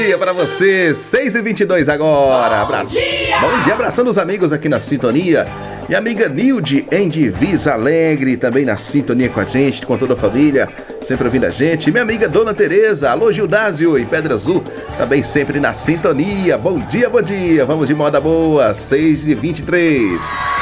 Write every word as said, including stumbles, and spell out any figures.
dia para você, seis e vinte e dois agora. Abraço. Bom dia, abraçando os amigos aqui na sintonia. Minha amiga Nilde em Divisa Alegre, também na sintonia com a gente, com toda a família, sempre ouvindo a gente. Minha amiga Dona Tereza, alô Gildásio em Pedra Azul, também sempre na sintonia. Bom dia, bom dia, vamos de moda boa, seis e vinte e três.